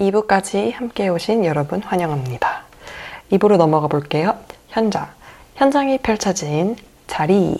2부까지 함께 오신 여러분 환영합니다. 2부로 넘어가 볼게요. 현장이 펼쳐진 자리.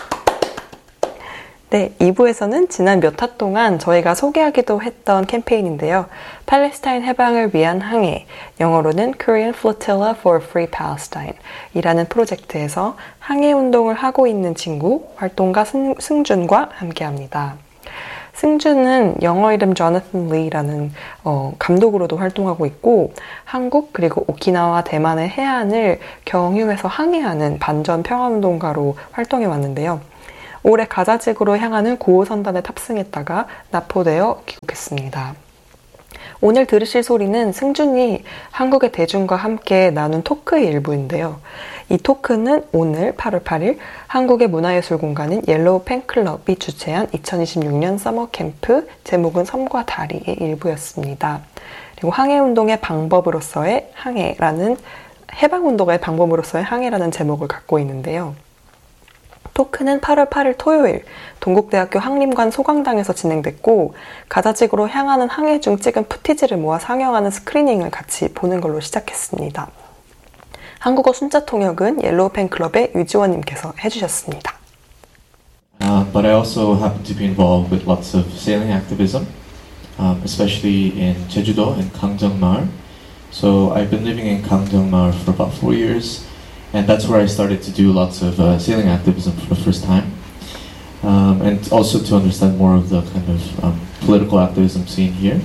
네, 2부에서는 지난 몇 화 동안 저희가 소개하기도 했던 캠페인인데요. 팔레스타인 해방을 위한 항해, 영어로는 Korean Flotilla for Free Palestine 이라는 프로젝트에서 항해 운동을 하고 있는 친구, 활동가 승준과 함께합니다. 승준은 영어 이름 조나탄 리라는 감독으로도 활동하고 있고 한국 그리고 오키나와 대만의 해안을 경유해서 항해하는 반전 평화운동가로 활동해 왔는데요. 올해 가자지구로 향하는 9호선단에 탑승했다가 납포되어 귀국했습니다. 오늘 들으실 소리는 승준이 한국의 대중과 함께 나눈 토크의 일부인데요. 이 토크는 오늘 8월 8일 한국의 문화예술공간인 옐로우 팬클럽이 주최한 2026년 서머 캠프 제목은 섬과 다리의 일부였습니다. 그리고 항해운동의 방법으로서의 항해라는 해방운동의 방법으로서의 항해라는 제목을 갖고 있는데요. 토크는 8월 8일 토요일 동국대학교 항림관 소강당에서 진행됐고 가자지구로 향하는 항해 중 찍은 푸티지를 모아 상영하는 스크리닝을 같이 보는 걸로 시작했습니다. 한국어 순자 통역은 옐로우 팬클럽의 유지원님께서 해주셨습니다. But I also happen to be involved with lots of sailing activism, especially in Jeju-do and Gangjeong-maul. So I've been living in Gangjeong-maul for about 4 years. And that's where I started to do lots of sailing activism for the first time. And also to understand more of the kind of political activism scene here.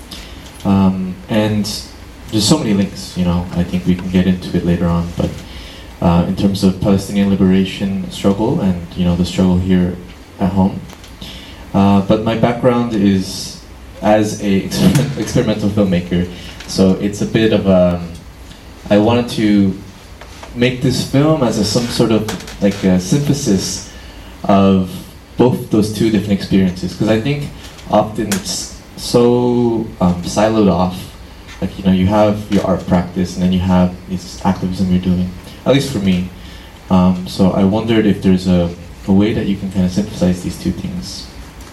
And there's so many links, I think we can get into it later on, but in terms of Palestinian liberation struggle and, the struggle here at home. But my background is as a experimental filmmaker, so it's a bit of I wanted to make this film as some sort of like a synthesis of both those two different experiences, because I think often it's so siloed off. Like you have your art practice and then you have this activism you're doing. At least for me. So I wondered if there's a way that you can kind of synthesize these two things.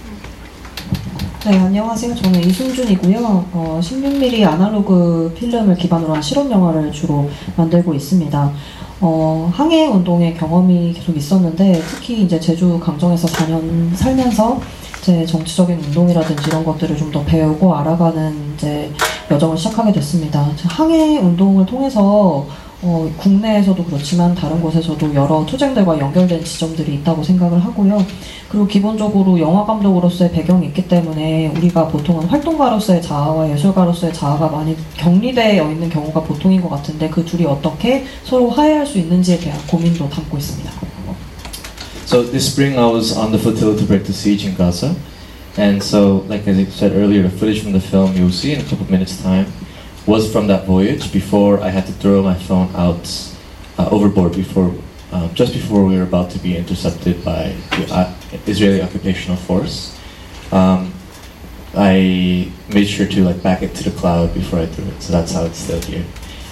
네, 안녕하세요. 저는 이승준이고요. 16mm 아날로그 필름을 기반으로 한 실험 영화를 주로 만들고 있습니다. 항해 운동의 경험이 계속 있었는데 특히 이제 제주 강정에서 4년 살면서 제 정치적인 운동이라든지 이런 것들을 좀 더 배우고 알아가는 이제 여정을 시작하게 됐습니다. 항해 운동을 통해서 국내에서도 그렇지만 다른 곳에서도 여러 투쟁들과 연결된 지점들이 있다고 생각을 하고요. 그리고 기본적으로 영화 감독으로서의 배경이 있기 때문에 우리가 보통은 활동가로서의 자아와 예술가로서의 자아가 많이 격리되어 있는 경우가 보통인 것 같은데 그 둘이 어떻게 서로 화해할 수 있는지에 대한 고민도 담고 있습니다. So this spring I was on the flotilla to break the siege in Gaza, and so like as I said earlier, the footage from the film you'll see in a couple of minutes time was from that voyage before I had to throw my phone out overboard just before we were about to be intercepted by the Israeli occupational force. I made sure to back it to the cloud before I threw it, so that's how it's still here.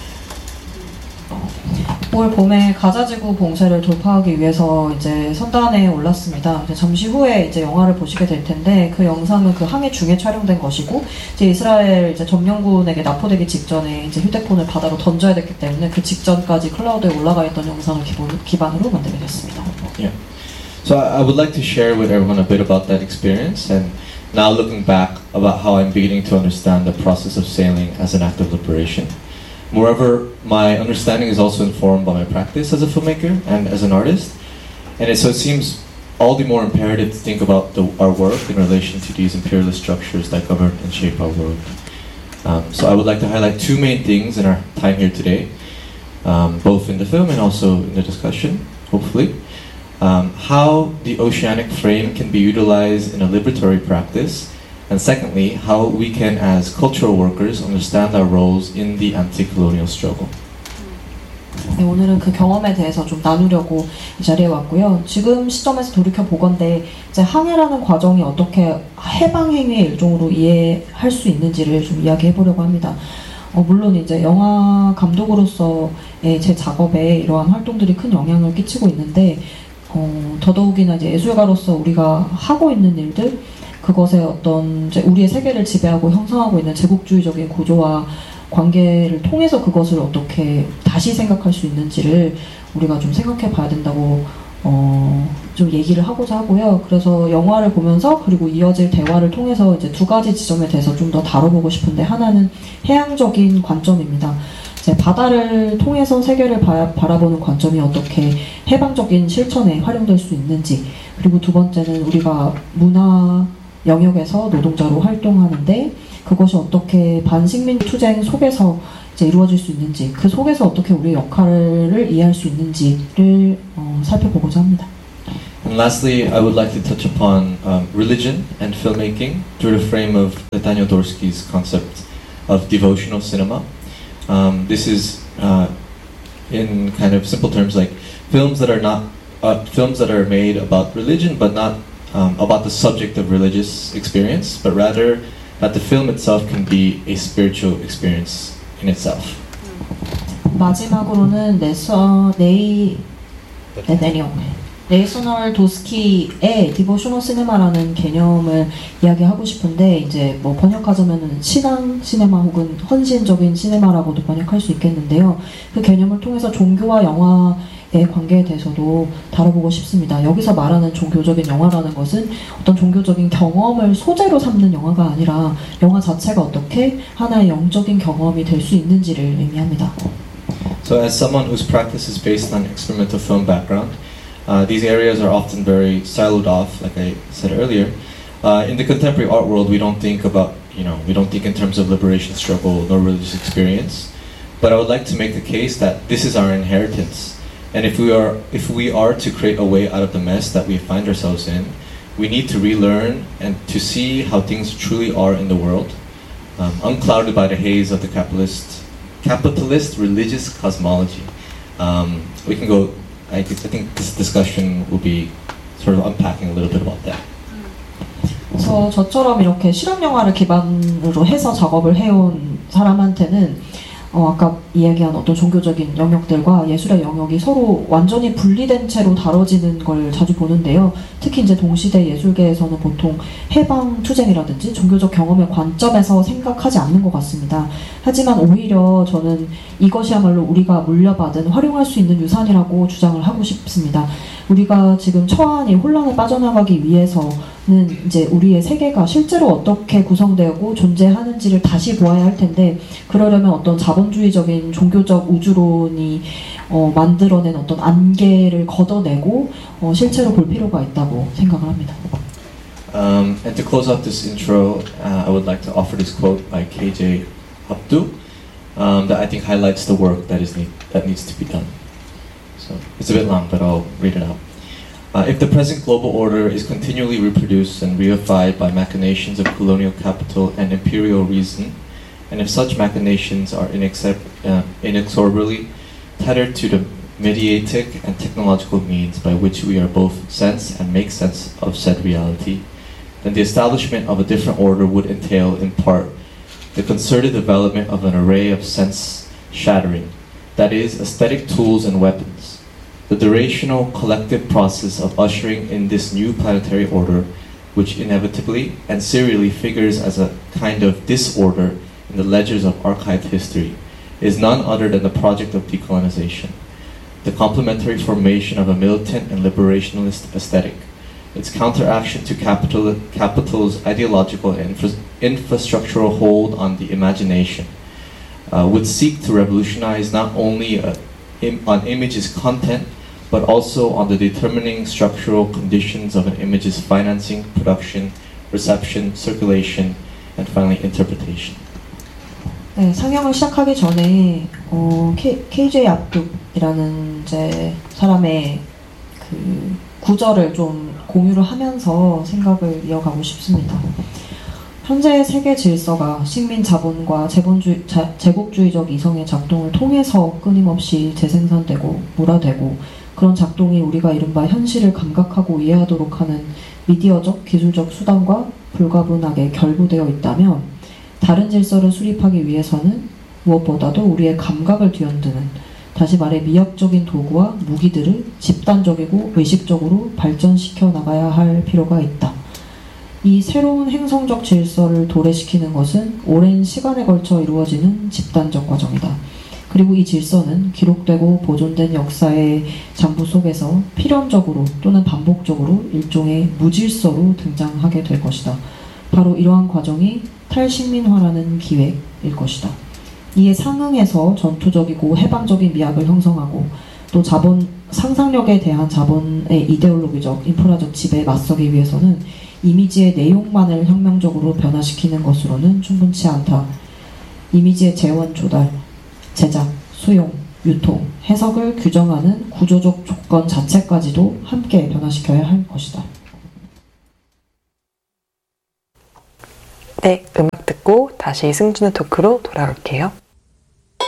올 봄에 가자지구 봉쇄를 돌파하기 위해서 이제 선단에 올랐습니다. 이제 잠시 후에 이제 영화를 보시게 될 텐데 그 영상은 그 항해 중에 촬영된 것이고 이제 이스라엘 이제 점령군에게 납포되기 직전에 이제 휴대폰을 바다로 던져야 됐기 때문에 그 직전까지 클라우드에 올라가 있던 영상을 기반으로 만들게 됐습니다. Yeah. So I would like to share with everyone a bit about that experience and now looking back about how I'm beginning to understand the process of sailing as an act of liberation. Moreover, my understanding is also informed by my practice as a filmmaker and as an artist, and so it seems all the more imperative to think about our work in relation to these imperialist structures that govern and shape our world. So I would like to highlight two main things in our time here today, both in the film and also in the discussion, hopefully. How the oceanic frame can be utilized in a liberatory practice, and secondly, how we can, as cultural workers, understand our roles in the anti-colonial struggle. 네, 오늘은 그 경험에 대해서 좀 나누려고 이 자리에 왔고요. 지금 시점에서 돌이켜 보건대 이제 항해라는 과정이 어떻게 해방 행위의 일종으로 이해할 수 있는지를 좀 이야기해 보려고 합니다. 물론 이제 영화 감독으로서의 제 작업에 이러한 활동들이 큰 영향을 끼치고 있는데 더더욱이나 이제 예술가로서 우리가 하고 있는 일들 그것의 어떤 이제 우리의 세계를 지배하고 형성하고 있는 제국주의적인 구조와 관계를 통해서 그것을 어떻게 다시 생각할 수 있는지를 우리가 좀 생각해 봐야 된다고 좀 얘기를 하고자 하고요. 그래서 영화를 보면서 그리고 이어질 대화를 통해서 이제 두 가지 지점에 대해서 좀 더 다뤄보고 싶은데, 하나는 해양적인 관점입니다. 이제 바다를 통해서 세계를 바라보는 관점이 어떻게 해방적인 실천에 활용될 수 있는지, 그리고 두 번째는 우리가 문화 영역에서 노동자로 활동하는데 그것이 어떻게 반식민 투쟁 속에서 이제 이루어질 수 있는지, 그 속에서 어떻게 우리의 역할을 이해할 수 있는지를 살펴보고자 합니다. And lastly, I would like to touch upon religion and filmmaking through the frame of Nathaniel Dorsky's concept of devotional cinema. This is, in kind of simple terms, like films that are made about religion, but not about the subject of religious experience, but rather that the film itself can be a spiritual experience in itself. 마지막으로는 네이셔널 도스키의 디보셔널 시네마라는 개념을 이야기하고 싶은데, 이제 뭐 번역하자면은 신앙 시네마 혹은 헌신적인 시네마라고도 번역할 수 있겠는데요. 그 개념을 통해서 종교와 영화의 관계에 대해서도 다뤄보고 싶습니다. 여기서 말하는 종교적인 영화라는 것은 어떤 종교적인 경험을 소재로 삼는 영화가 아니라 영화 자체가 어떻게 하나의 영적인 경험이 될 수 있는지를 의미합니다. So as someone whose practice is based on experimental film background, these areas are often very siloed off, like I said earlier. In the contemporary art world, we don't think in terms of liberation struggle nor religious experience. But I would like to make the case that this is our inheritance. And if we are to create a way out of the mess that we find ourselves in, we need to relearn and to see how things truly are in the world, unclouded by the haze of the capitalist religious cosmology. We can go. I think this discussion will be sort of unpacking a little bit about that. 그래서 저처럼 이렇게 실험 영화를 기반으로 해서 작업을 해온 사람한테는 아까 이야기한 어떤 종교적인 영역들과 예술의 영역이 서로 완전히 분리된 채로 다뤄지는 걸 자주 보는데요. 특히 이제 동시대 예술계에서는 보통 해방 투쟁이라든지 종교적 경험의 관점에서 생각하지 않는 것 같습니다. 하지만 오히려 저는 이것이야말로 우리가 물려받은 활용할 수 있는 유산이라고 주장을 하고 싶습니다. 우리가 지금 처한 이 혼란에 빠져나가기 위해서는 이제 우리의 세계가 실제로 어떻게 구성되고 존재하는지를 다시 보아야 할 텐데, 그러려면 어떤 자본주의적인 종교적 우주론이 만들어낸 어떤 안개를 걷어내고 실체로 볼 필요가 있다고 생각을 합니다. And to close out this intro, I would like to offer this quote by KJ Abdu that I think highlights the work that needs to be done. So it's a bit long, but I'll read it out. If the present global order is continually reproduced and reified by machinations of colonial capital and imperial reason, and if such machinations are inexorably tethered to the mediatic and technological means by which we are both sense and make sense of said reality, then the establishment of a different order would entail, in part, the concerted development of an array of sense-shattering, that is, aesthetic tools and weapons, the durational collective process of ushering in this new planetary order, which inevitably and serially figures as a kind of disorder in the ledgers of archived history, is none other than the project of decolonization, the complementary formation of a militant and liberationalist aesthetic, its counteraction to capital's ideological and infrastructural hold on the imagination, would seek to revolutionize not only on image's content, but also on the determining structural conditions of an image's financing, production, reception, circulation, and finally interpretation. 네, 상영을 시작하기 전에 KJ 압둑이라는 이제 사람의 그 구절을 좀 공유를 하면서 생각을 이어가고 싶습니다. 현재의 세계 질서가 식민 자본과 제국주의적 이성의 작동을 통해서 끊임없이 재생산되고 몰아되고, 그런 작동이 우리가 이른바 현실을 감각하고 이해하도록 하는 미디어적, 기술적 수단과 불가분하게 결부되어 있다면, 다른 질서를 수립하기 위해서는 무엇보다도 우리의 감각을 뒤흔드는, 다시 말해 미학적인 도구와 무기들을 집단적이고 의식적으로 발전시켜 나가야 할 필요가 있다. 이 새로운 행성적 질서를 도래시키는 것은 오랜 시간에 걸쳐 이루어지는 집단적 과정이다. 그리고 이 질서는 기록되고 보존된 역사의 장부 속에서 필연적으로 또는 반복적으로 일종의 무질서로 등장하게 될 것이다. 바로 이러한 과정이 탈식민화라는 기획일 것이다. 이에 상응해서 전투적이고 해방적인 미학을 형성하고 또 상상력에 대한 자본의 이데올로기적, 인프라적 지배에 맞서기 위해서는 이미지의 내용만을 혁명적으로 변화시키는 것으로는 충분치 않다. 이미지의 재원 조달, 제작, 수용, 유통, 해석을 규정하는 구조적 조건 자체까지도 함께 변화시켜야 할 것이다. 네, 음악 듣고 다시 승준의 토크로 돌아올게요.